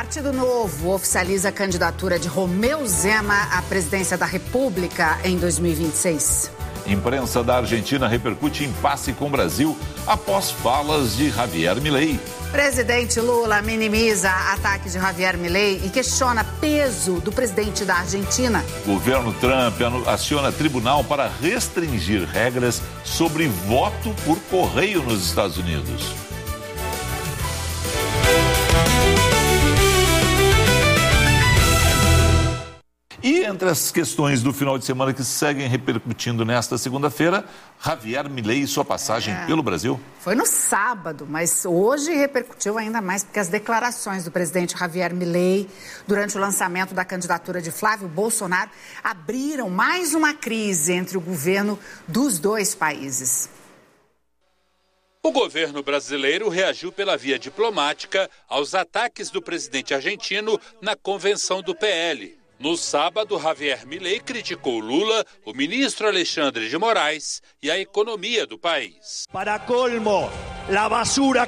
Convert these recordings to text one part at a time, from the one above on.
Partido Novo oficializa a candidatura de Romeu Zema à presidência da República em 2026. Imprensa da Argentina repercute impasse com o Brasil após falas de Javier Milei. Presidente Lula minimiza ataque de Javier Milei e questiona peso do presidente da Argentina. Governo Trump aciona tribunal para restringir regras sobre voto por correio nos Estados Unidos. E entre as questões do final de semana que seguem repercutindo nesta segunda-feira, Javier Milei e sua passagem pelo Brasil. Foi no sábado, mas hoje repercutiu ainda mais porque as declarações do presidente Javier Milei durante o lançamento da candidatura de Flávio Bolsonaro abriram mais uma crise entre o governo dos dois países. O governo brasileiro reagiu pela via diplomática aos ataques do presidente argentino na convenção do PL. No sábado, Javier Milei criticou Lula, o ministro Alexandre de Moraes e a economia do país. Para colmo, la basura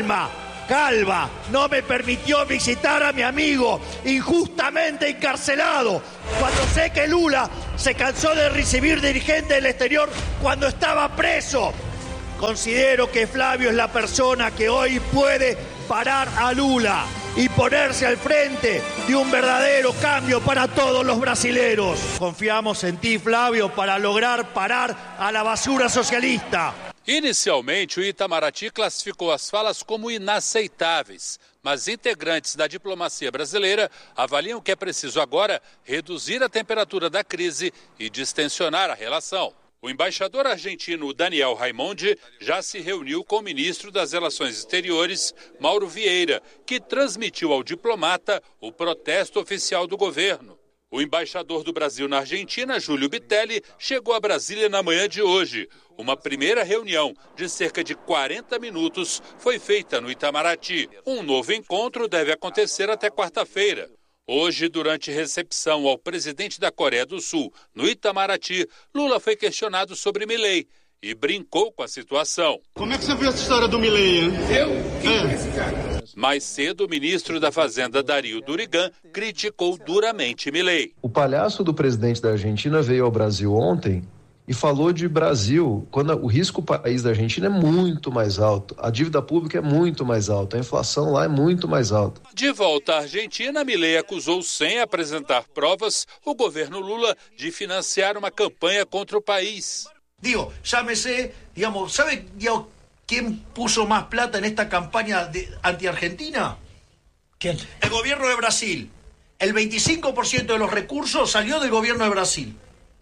calva, no me permitió visitar a mi amigo injustamente encarcelado. Cuando sé que Lula se cansó de recibir dirigentes del exterior cuando estaba preso. Considero que Flavio es la persona que hoy puede parar a Lula y ponerse al frente de un verdadero cambio para todos los brasileros. Confiamos en ti, Flavio, para lograr parar a la basura socialista. Inicialmente, o Itamaraty classificou as falas como inaceitáveis, mas integrantes da diplomacia brasileira avaliam que é preciso agora reduzir a temperatura da crise e distensionar a relação. O embaixador argentino Daniel Raimondi já se reuniu com o ministro das Relações Exteriores, Mauro Vieira, que transmitiu ao diplomata o protesto oficial do governo. O embaixador do Brasil na Argentina, Júlio Bitelli, chegou a Brasília na manhã de hoje. Uma primeira reunião de cerca de 40 minutos foi feita no Itamaraty. Um novo encontro deve acontecer até quarta-feira. Hoje, durante recepção ao presidente da Coreia do Sul, no Itamaraty, Lula foi questionado sobre Milei e brincou com a situação. Como é que você viu essa história do Milei, hein? Esse cara. Mais cedo, o ministro da Fazenda, Dario Durigan, criticou duramente Milei. O palhaço do presidente da Argentina veio ao Brasil ontem e falou de Brasil, quando o risco país da Argentina é muito mais alto, a dívida pública é muito mais alta, a inflação lá é muito mais alta. De volta à Argentina, Milei acusou, sem apresentar provas, o governo Lula de financiar uma campanha contra o país. Digo, llámese, digamos, ¿sabe quién puso más plata en esta campaña anti-Argentina? ¿Quién? El gobierno de Brasil. El 25% de los recursos salió del gobierno de Brasil.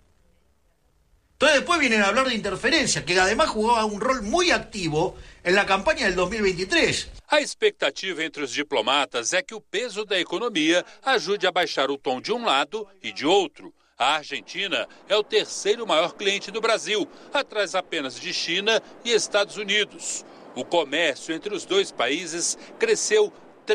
Entonces después vienen a hablar de interferencia, que además jugaba un rol muy activo en la campaña del 2023. A expectativa entre os diplomatas é que o peso da economia ajude a baixar o tom de um lado e de outro. A Argentina é o terceiro maior cliente do Brasil, atrás apenas de China e Estados Unidos. O comércio entre os dois países cresceu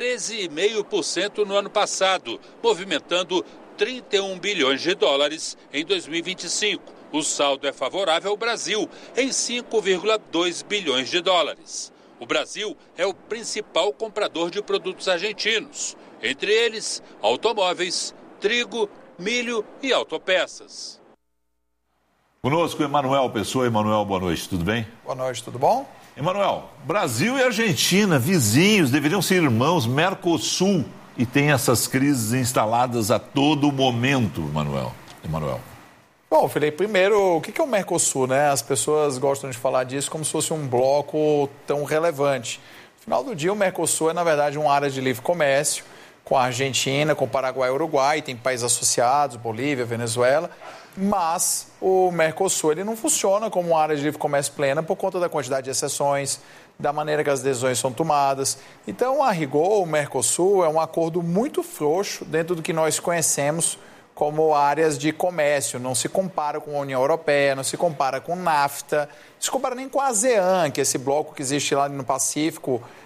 13,5% no ano passado, movimentando 31 bilhões de dólares em 2025. O saldo é favorável ao Brasil, em 5,2 bilhões de dólares. O Brasil é o principal comprador de produtos argentinos, entre eles automóveis, trigo, milho e autopeças. Conosco, Emanuel Pessoa. Emanuel, boa noite, tudo bem? Boa noite, tudo bom? Emanuel, Brasil e Argentina, vizinhos, deveriam ser irmãos, Mercosul, e tem essas crises instaladas a todo momento, Emanuel. Bom, Felipe, primeiro, o que é o Mercosul, né? As pessoas gostam de falar disso como se fosse um bloco tão relevante. No final do dia, o Mercosul é, na verdade, uma área de livre comércio com a Argentina, com o Paraguai e o Uruguai, tem países associados, Bolívia, Venezuela, mas o Mercosul ele não funciona como uma área de livre comércio plena por conta da quantidade de exceções, da maneira que as decisões são tomadas. Então, a rigor, o Mercosul é um acordo muito frouxo dentro do que nós conhecemos como áreas de comércio, não se compara com a União Europeia, não se compara com NAFTA, não se compara nem com a ASEAN, que é esse bloco que existe lá no Pacífico,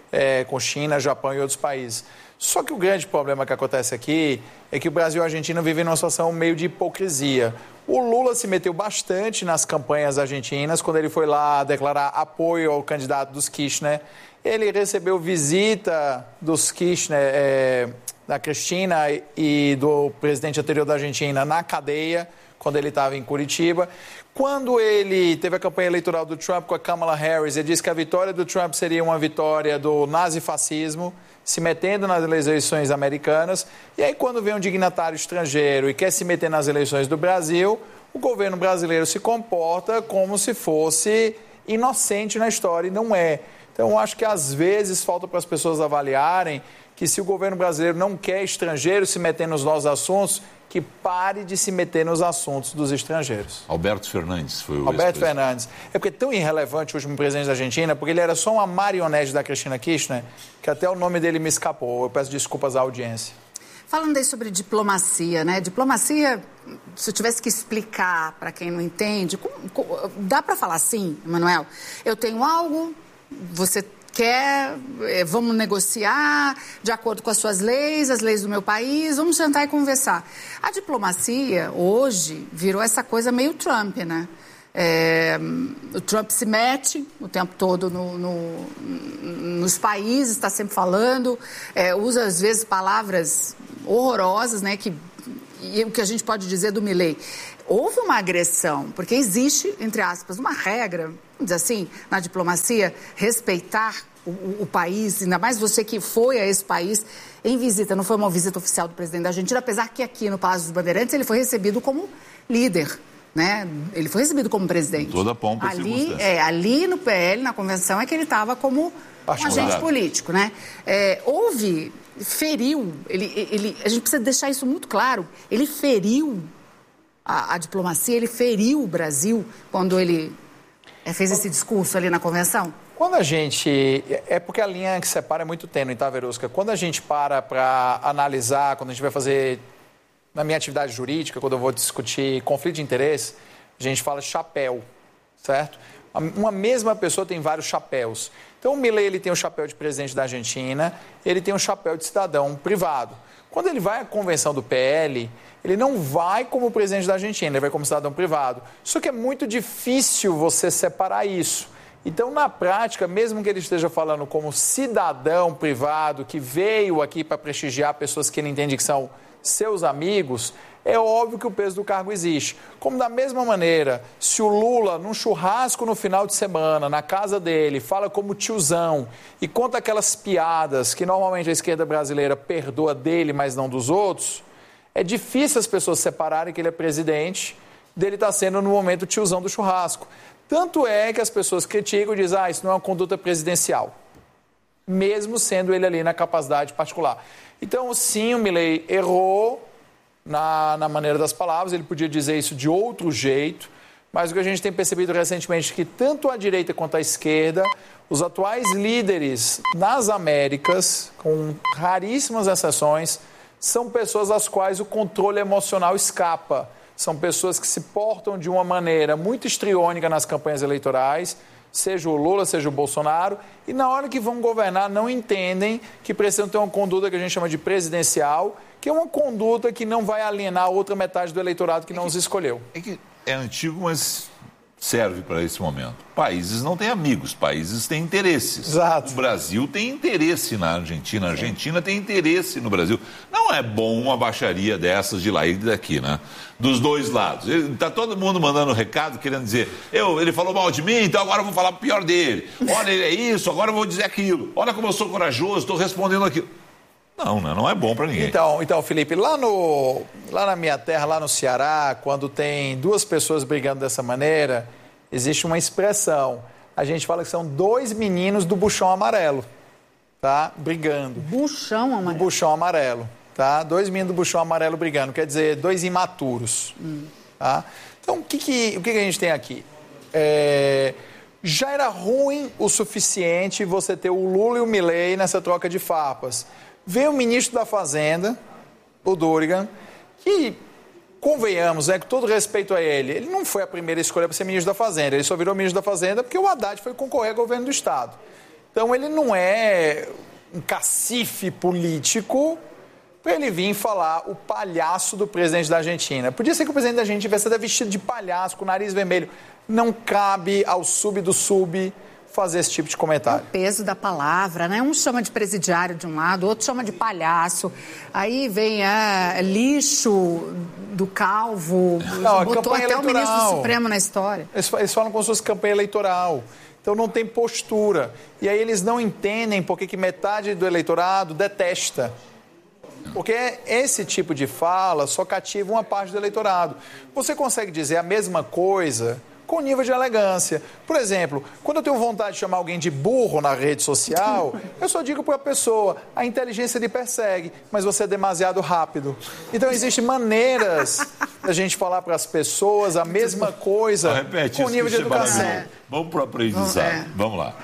com China, Japão e outros países. Só que o grande problema que acontece aqui é que o Brasil e a Argentina vivem numa situação meio de hipocrisia. O Lula se meteu bastante nas campanhas argentinas, quando ele foi lá declarar apoio ao candidato dos Kirchner. Ele recebeu visita dos Kirchner, da Cristina e do presidente anterior da Argentina na cadeia, quando ele estava em Curitiba. Quando ele teve a campanha eleitoral do Trump com a Kamala Harris, ele disse que a vitória do Trump seria uma vitória do nazifascismo, se metendo nas eleições americanas. E aí, quando vem um dignatário estrangeiro e quer se meter nas eleições do Brasil, o governo brasileiro se comporta como se fosse inocente na história, e não é. Então, eu acho que às vezes falta para as pessoas avaliarem que se o governo brasileiro não quer estrangeiros se meter nos nossos assuntos, que pare de se meter nos assuntos dos estrangeiros. Alberto Fernandes foi o Alberto Fernandes. É porque é tão irrelevante o último presidente da Argentina, porque ele era só uma marionete da Cristina Kirchner, que até o nome dele me escapou. Eu peço desculpas à audiência. Falando aí sobre diplomacia, né? Diplomacia, se eu tivesse que explicar para quem não entende, dá para falar assim, Emanuel? Eu tenho algo, você quer, vamos negociar de acordo com as suas leis, as leis do meu país, vamos sentar e conversar. A diplomacia, hoje, virou essa coisa meio Trump, né? O Trump se mete o tempo todo nos países, está sempre falando, usa às vezes palavras horrorosas, né? E o que a gente pode dizer do Milei? Houve uma agressão, porque existe, entre aspas, uma regra, vamos dizer assim, na diplomacia, respeitar o país, ainda mais você que foi a esse país em visita, não foi uma visita oficial do presidente da Argentina, apesar que aqui no Palácio dos Bandeirantes ele foi recebido como líder, né? Ele foi recebido como presidente. Toda pompa e circunstância. Ali no PL, na convenção, é que ele estava como um agente político, né? Feriu, a gente precisa deixar isso muito claro, ele feriu a diplomacia, ele feriu o Brasil quando ele fez esse discurso ali na convenção? Quando a gente... É porque a linha que separa é muito tênue, tá, Verusca? Quando a gente para analisar, quando a gente vai fazer... Na minha atividade jurídica, quando eu vou discutir conflito de interesse, a gente fala chapéu, certo? Uma mesma pessoa tem vários chapéus. Então, o Milei, ele tem o chapéu de presidente da Argentina, ele tem o chapéu de cidadão privado. Quando ele vai à convenção do PL, ele não vai como presidente da Argentina, ele vai como cidadão privado. Só que é muito difícil você separar isso. Então, na prática, mesmo que ele esteja falando como cidadão privado, que veio aqui para prestigiar pessoas que ele entende que são seus amigos, é óbvio que o peso do cargo existe. Como da mesma maneira, se o Lula, num churrasco no final de semana, na casa dele, fala como tiozão e conta aquelas piadas que normalmente a esquerda brasileira perdoa dele, mas não dos outros, é difícil as pessoas separarem que ele é presidente dele estar sendo, no momento, o tiozão do churrasco. Tanto é que as pessoas criticam e dizem, isso não é uma conduta presidencial, mesmo sendo ele ali na capacidade particular. Então, sim, o Milei errou na maneira das palavras, ele podia dizer isso de outro jeito, mas o que a gente tem percebido recentemente é que tanto a direita quanto a esquerda, os atuais líderes nas Américas, com raríssimas exceções, são pessoas às quais o controle emocional escapa. São pessoas que se portam de uma maneira muito histriônica nas campanhas eleitorais, seja o Lula, seja o Bolsonaro, e na hora que vão governar não entendem que precisam ter uma conduta que a gente chama de presidencial, que é uma conduta que não vai alienar a outra metade do eleitorado que não os escolheu. É antigo, mas serve para esse momento. Países não têm amigos, países têm interesses. Exato. O Brasil tem interesse na Argentina, a Argentina tem interesse no Brasil. Não é bom uma baixaria dessas de lá e daqui, né? Dos dois lados. Está todo mundo mandando recado, querendo dizer, ele falou mal de mim, então agora eu vou falar pior dele. Olha, ele é isso, agora eu vou dizer aquilo. Olha como eu sou corajoso, estou respondendo aquilo. Não é bom para ninguém. Então, Felipe, lá na minha terra, lá no Ceará, quando tem duas pessoas brigando dessa maneira, existe uma expressão. A gente fala que são dois meninos do buchão amarelo, tá? Brigando. Buchão amarelo? Do buchão amarelo, tá? Dois meninos do buchão amarelo brigando, quer dizer, dois imaturos, tá? Então, o que a gente tem aqui? Já era ruim o suficiente você ter o Lula e o Milei nessa troca de farpas. Veio o ministro da Fazenda, o Dorigan, que, convenhamos, com todo respeito a ele não foi a primeira escolha para ser ministro da Fazenda, ele só virou ministro da Fazenda porque o Haddad foi concorrer ao governo do Estado. Então, ele não é um cacife político para ele vir falar o palhaço do presidente da Argentina. Podia ser que o presidente da Argentina tivesse até vestido de palhaço, com o nariz vermelho. Não cabe ao sub do sub fazer esse tipo de comentário. O peso da palavra, né? Um chama de presidiário de um lado, outro chama de palhaço. Aí vem lixo do Calvo, botou até eleitoral. O ministro Supremo na história. Eles falam como se fosse campanha eleitoral. Então não tem postura. E aí eles não entendem porque que metade do eleitorado detesta. Porque esse tipo de fala só cativa uma parte do eleitorado. Você consegue dizer a mesma coisa com nível de elegância. Por exemplo, quando eu tenho vontade de chamar alguém de burro na rede social, eu só digo para a pessoa, a inteligência lhe persegue, mas você é demasiado rápido. Então, existem maneiras da gente falar para as pessoas a mesma coisa com nível de educação. Vamos para o aprendizado. Vamos lá.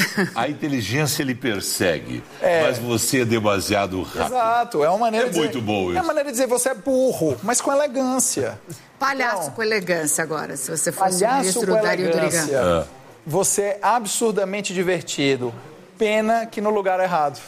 A inteligência lhe persegue, mas você é demasiado rápido. Exato, é uma maneira de dizer, muito bom isso. É uma maneira de dizer você é burro, mas com elegância. Palhaço com elegância agora, se você fosse o ministro Dario Dorigan. Você é absurdamente divertido. Pena que no lugar errado.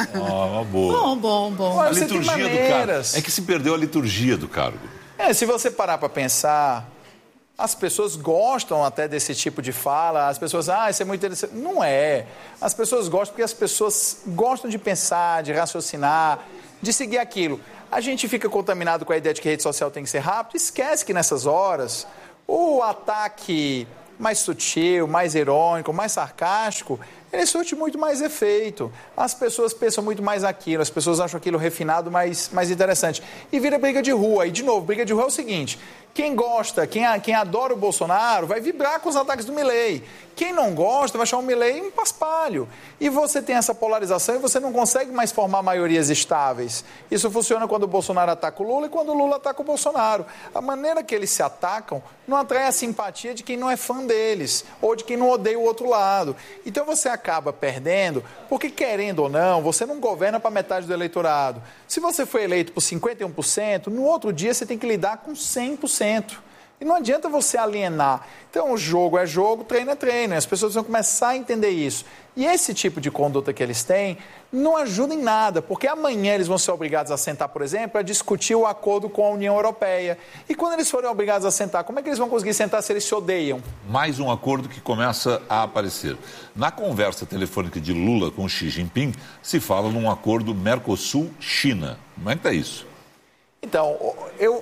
Uma boa. Bom. A liturgia do cargo. É que se perdeu a liturgia do cargo. Se você parar para pensar, as pessoas gostam até desse tipo de fala, as pessoas, isso é muito interessante. Não é. As pessoas gostam porque as pessoas gostam de pensar, de raciocinar, de seguir aquilo. A gente fica contaminado com a ideia de que a rede social tem que ser rápida, esquece que nessas horas o ataque mais sutil, mais irônico, mais sarcástico, ele surte muito mais efeito. As pessoas pensam muito mais naquilo, as pessoas acham aquilo refinado mais interessante. E vira briga de rua. E, de novo, briga de rua é o seguinte, quem gosta, quem adora o Bolsonaro vai vibrar com os ataques do Milei. Quem não gosta vai achar o Milei um paspalho. E você tem essa polarização e você não consegue mais formar maiorias estáveis. Isso funciona quando o Bolsonaro ataca o Lula e quando o Lula ataca o Bolsonaro. A maneira que eles se atacam não atrai a simpatia de quem não é fã deles ou de quem não odeia o outro lado. Então você acaba perdendo porque, querendo ou não, você não governa para metade do eleitorado. Se você foi eleito por 51%, no outro dia você tem que lidar com 100%. E não adianta você alienar. Então, o jogo é jogo, treino é treino. E as pessoas vão começar a entender isso. E esse tipo de conduta que eles têm não ajuda em nada, porque amanhã eles vão ser obrigados a sentar, por exemplo, a discutir o acordo com a União Europeia. E quando eles forem obrigados a sentar, como é que eles vão conseguir sentar se eles se odeiam? Mais um acordo que começa a aparecer. Na conversa telefônica de Lula com Xi Jinping, se fala num acordo Mercosul-China. Como é que está isso? Então, eu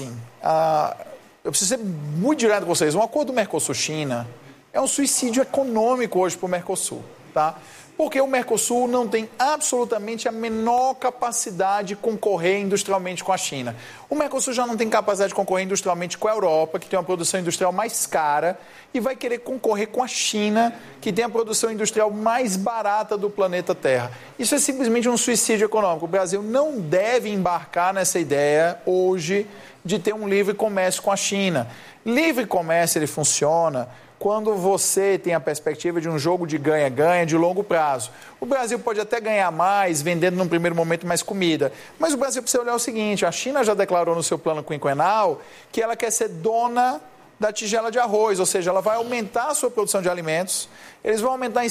preciso ser muito direto com vocês. Um acordo Mercosul-China é um suicídio econômico hoje para o Mercosul, tá? Porque o Mercosul não tem absolutamente a menor capacidade de concorrer industrialmente com a China. O Mercosul já não tem capacidade de concorrer industrialmente com a Europa, que tem uma produção industrial mais cara, e vai querer concorrer com a China, que tem a produção industrial mais barata do planeta Terra. Isso é simplesmente um suicídio econômico. O Brasil não deve embarcar nessa ideia hoje de ter um livre comércio com a China. Livre comércio, ele funciona quando você tem a perspectiva de um jogo de ganha-ganha de longo prazo. O Brasil pode até ganhar mais, vendendo num primeiro momento mais comida, mas o Brasil precisa olhar o seguinte, a China já declarou no seu plano quinquenal que ela quer ser dona da tigela de arroz, ou seja, ela vai aumentar a sua produção de alimentos, eles vão aumentar em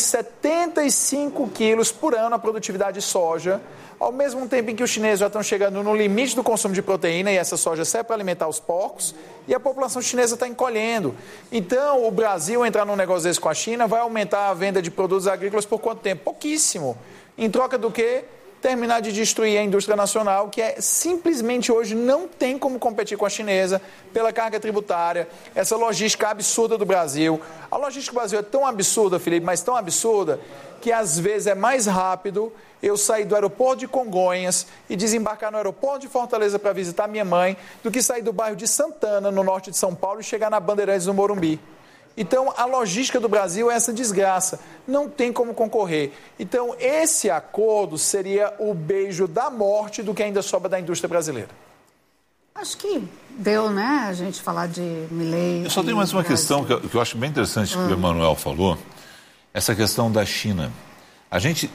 75 quilos por ano a produtividade de soja, ao mesmo tempo em que os chineses já estão chegando no limite do consumo de proteína, e essa soja serve para alimentar os porcos, e a população chinesa está encolhendo. Então, o Brasil entrar num negócio desse com a China vai aumentar a venda de produtos agrícolas por quanto tempo? Pouquíssimo. Em troca do quê? Terminar de destruir a indústria nacional, que simplesmente hoje não tem como competir com a chinesa pela carga tributária, essa logística absurda do Brasil. A logística do Brasil é tão absurda, Felipe, mas tão absurda, que às vezes é mais rápido eu sair do aeroporto de Congonhas e desembarcar no aeroporto de Fortaleza para visitar minha mãe, do que sair do bairro de Santana, no norte de São Paulo, e chegar na Bandeirantes no Morumbi. Então, a logística do Brasil é essa desgraça. Não tem como concorrer. Então, esse acordo seria o beijo da morte do que ainda sobra da indústria brasileira. Acho que deu, né, a gente falar de Milei. Eu só tenho mais uma questão que eu acho bem interessante que o Emanuel falou. Essa questão da China. A gente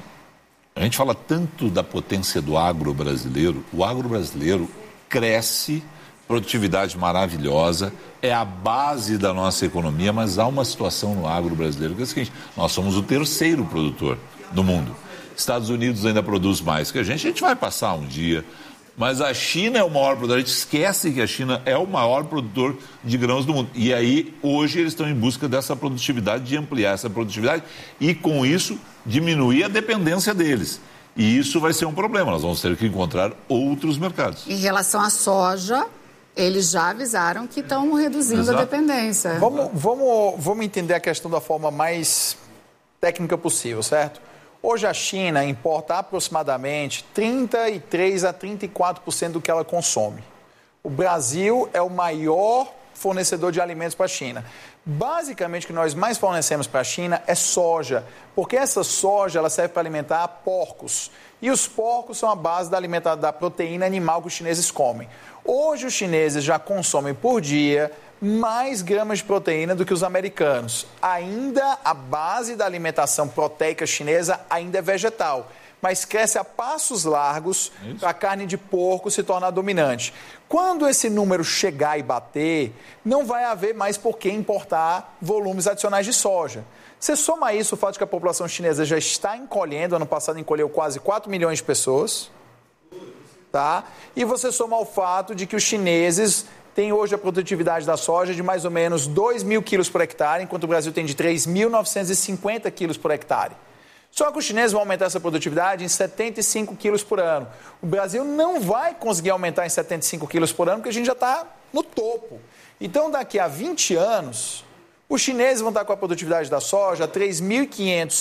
fala tanto da potência do agro brasileiro. O agro brasileiro cresce produtividade maravilhosa, é a base da nossa economia, mas há uma situação no agro brasileiro que é o seguinte: nós somos o terceiro produtor do mundo. Estados Unidos ainda produz mais que a gente vai passar um dia, mas a China é o maior produtor. A gente esquece que a China é o maior produtor de grãos do mundo. E aí, hoje, eles estão em busca dessa produtividade, de ampliar essa produtividade e, com isso, diminuir a dependência deles. E isso vai ser um problema. Nós vamos ter que encontrar outros mercados. Em relação à soja, eles já avisaram que estão reduzindo a dependência. Vamos entender a questão da forma mais técnica possível, certo? Hoje a China importa aproximadamente 33% a 34% do que ela consome. O Brasil é o maior fornecedor de alimentos para a China. Basicamente, o que nós mais fornecemos para a China é soja, porque essa soja ela serve para alimentar porcos. E os porcos são a base da proteína animal que os chineses comem. Hoje os chineses já consomem por dia mais gramas de proteína do que os americanos. Ainda a base da alimentação proteica chinesa ainda é vegetal, mas cresce a passos largos para a carne de porco se tornar dominante. Quando esse número chegar e bater, não vai haver mais por que importar volumes adicionais de soja. Você soma isso o fato de que a população chinesa já está encolhendo, ano passado encolheu quase 4 milhões de pessoas, tá? E você soma o fato de que os chineses têm hoje a produtividade da soja de mais ou menos 2.000 quilos por hectare, enquanto o Brasil tem de 3.950 quilos por hectare. Só que os chineses vão aumentar essa produtividade em 75 quilos por ano. O Brasil não vai conseguir aumentar em 75 quilos por ano, porque a gente já está no topo. Então, daqui a 20 anos, os chineses vão estar com a produtividade da soja 3.500